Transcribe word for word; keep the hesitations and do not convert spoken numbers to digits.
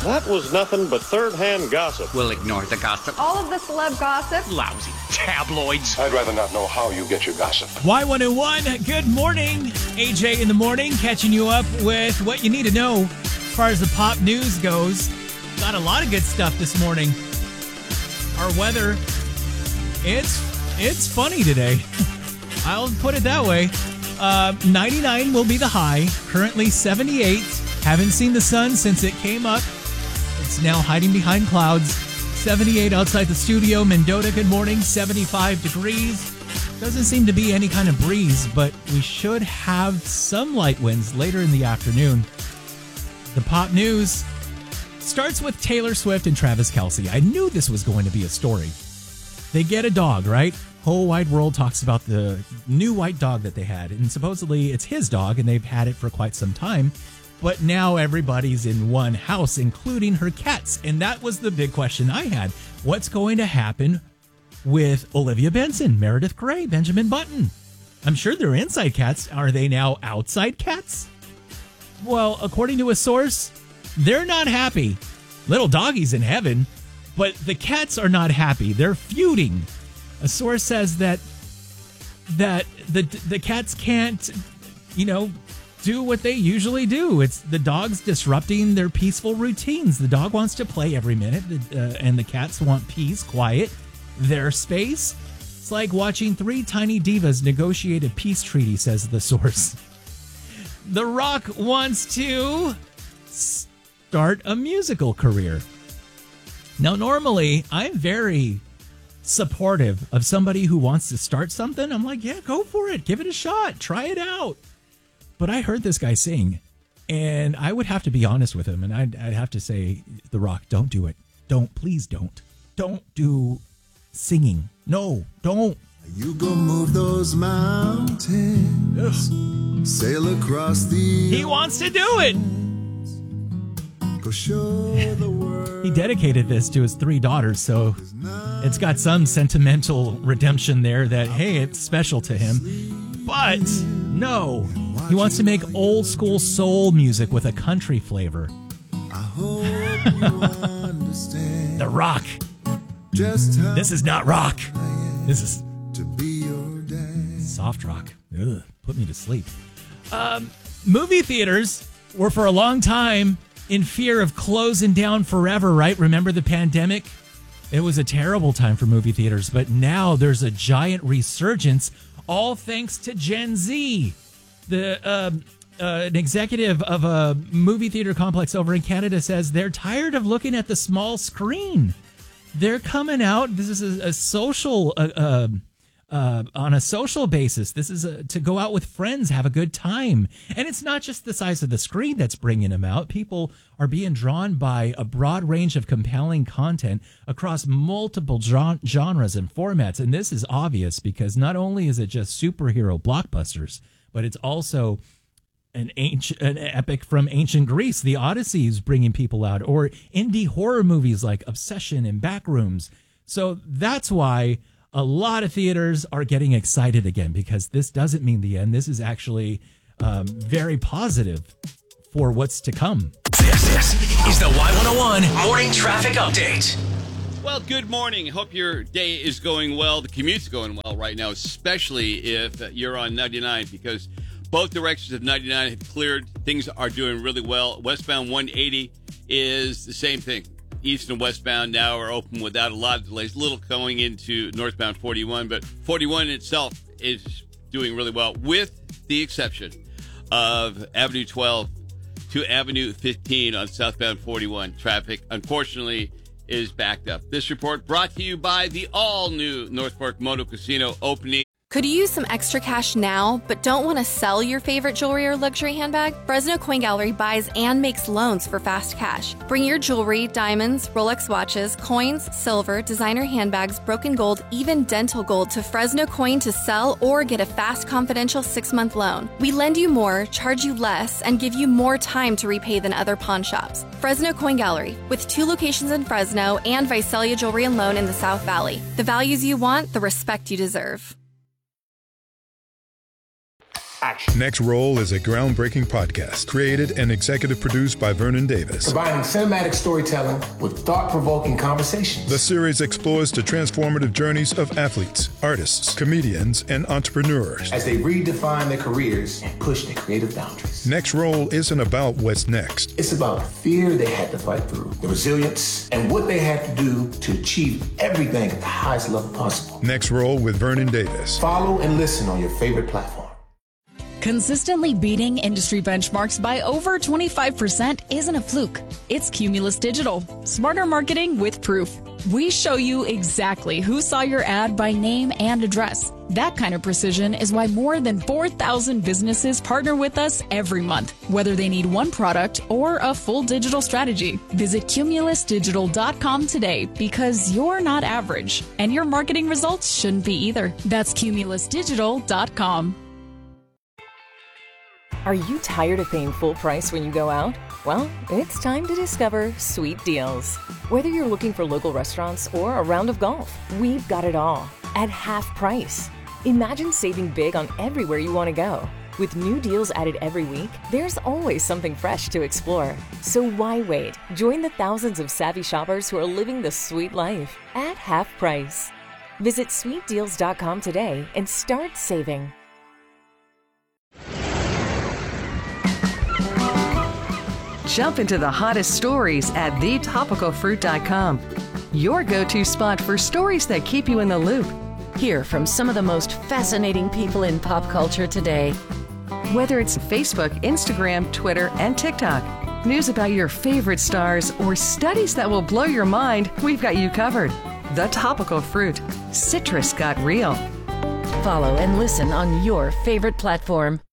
That was nothing but third-hand gossip. We'll ignore the gossip. All of the celeb gossip. Lousy tabloids. I'd rather not know how you get your gossip. Y one oh one, good morning. A J in the morning, catching you up with what you need to know as far as the pop news goes. Got a lot of good stuff this morning. Our weather, it's it's funny today. I'll put it that way. Uh, ninety-nine will be the high. Currently seventy-eight. Haven't seen the sun since it came up. It's now hiding behind clouds. seventy-eight outside the studio. Mendota, good morning. seventy-five degrees. Doesn't seem to be any kind of breeze, but we should have some light winds later in the afternoon. The pop news starts with Taylor Swift and Travis Kelce. I knew this was going to be a story. They get a dog, right? Whole wide world talks about the new white dog that they had, and supposedly it's his dog, and they've had it for quite some time. But now everybody's in one house, including her cats. And that was the big question I had. What's going to happen with Olivia Benson, Meredith Grey, Benjamin Button? I'm sure they're inside cats. Are they now outside cats? Well, according to a source, they're not happy. Little doggy's in heaven, but the cats are not happy. They're feuding. A source says that that the the cats can't, you know, do what they usually do. It's the dog's disrupting their peaceful routines. The dog wants to play every minute, uh, and the cats want peace, quiet, their space. It's like watching three tiny divas negotiate a peace treaty, says the source. The Rock wants to start a musical career. Now, normally, I'm very supportive of somebody who wants to start something. I'm like, yeah, go for it. Give it a shot. Try it out. But I heard this guy sing, and I would have to be honest with him, and I'd, I'd have to say, The Rock, don't do it. Don't. Please don't. Don't do singing. No, don't. You go move those mountains. Ugh. Sail across the... He wants to do it. Go show the world. He dedicated this to his three daughters, so it's got some sentimental redemption there that, hey, it's special to him. But no, he wants to make old school soul music with a country flavor. I hope you understand. The Rock. Just how this is not rock. This is to be your dad. Soft rock. Ugh, put me to sleep. Um, movie theaters were for a long time in fear of closing down forever, right? Remember the pandemic? It was a terrible time for movie theaters, but now there's a giant resurgence, all thanks to Gen Z. The uh, uh, an executive of a movie theater complex over in Canada says they're tired of looking at the small screen. They're coming out. This is a, a social, uh, uh, uh, on a social basis. This is a, to go out with friends, have a good time. And it's not just the size of the screen that's bringing them out. People are being drawn by a broad range of compelling content across multiple gen- genres and formats. And this is obvious because not only is it just superhero blockbusters, but it's also an ancient, an epic from ancient Greece. The Odyssey is bringing people out, or indie horror movies like Obsession and Backrooms. So that's why a lot of theaters are getting excited again, because this doesn't mean the end. This is actually um, very positive for what's to come. This, this is the Y one oh one Morning Traffic Update. Well, good morning. Hope your day is going well. The commute's going well right now, especially if you're on ninety-nine, because both directions of ninety-nine have cleared. Things are doing really well. Westbound one eighty is the same thing. East and westbound now are open without a lot of delays. Little going into northbound forty-one, but forty-one itself is doing really well, with the exception of Avenue twelve to Avenue fifteen on southbound forty-one. Traffic, unfortunately, is backed up. This report brought to you by the all-new North Park Moto Casino opening. Could you use some extra cash now, but don't want to sell your favorite jewelry or luxury handbag? Fresno Coin Gallery buys and makes loans for fast cash. Bring your jewelry, diamonds, Rolex watches, coins, silver, designer handbags, broken gold, even dental gold to Fresno Coin to sell or get a fast, confidential six-month loan. We lend you more, charge you less, and give you more time to repay than other pawn shops. Fresno Coin Gallery, with two locations in Fresno and Visalia Jewelry and Loan in the South Valley. The values you want, the respect you deserve. action. Next Roll is a groundbreaking podcast created and executive produced by Vernon Davis. Combining cinematic storytelling with thought-provoking conversations. The series explores the transformative journeys of athletes, artists, comedians, and entrepreneurs as they redefine their careers and push their creative boundaries. Next Roll isn't about what's next. It's about the fear they had to fight through, the resilience, and what they had to do to achieve everything at the highest level possible. Next Roll with Vernon Davis. Follow and listen on your favorite platform. Consistently beating industry benchmarks by over twenty-five percent isn't a fluke. It's Cumulus Digital. Smarter marketing with proof. We show you exactly who saw your ad by name and address. That kind of precision is why more than four thousand businesses partner with us every month, whether they need one product or a full digital strategy. Visit cumulus digital dot com today because you're not average, and your marketing results shouldn't be either. That's cumulus digital dot com. Are you tired of paying full price when you go out? Well, it's time to discover Sweet Deals. Whether you're looking for local restaurants or a round of golf, we've got it all at half price. Imagine saving big on everywhere you want to go. With new deals added every week, there's always something fresh to explore. So why wait? Join the thousands of savvy shoppers who are living the sweet life at half price. Visit sweet deals dot com today and start saving. Jump into the hottest stories at the topical fruit dot com. Your go-to spot for stories that keep you in the loop. Hear from some of the most fascinating people in pop culture today. Whether it's Facebook, Instagram, Twitter, and TikTok, news about your favorite stars, or studies that will blow your mind, we've got you covered. The Topical Fruit. Citrus got real. Follow and listen on your favorite platform.